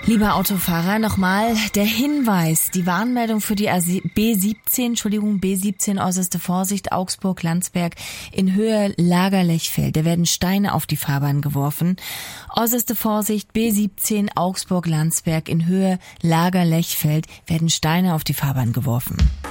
Lieber Autofahrer, nochmal der Hinweis, die Warnmeldung für die B17 äußerste Vorsicht, Augsburg-Landsberg in Höhe Lager-Lechfeld. Da werden Steine auf die Fahrbahn geworfen. Äußerste Vorsicht, B17 Augsburg-Landsberg in Höhe Lager-Lechfeld werden Steine auf die Fahrbahn geworfen.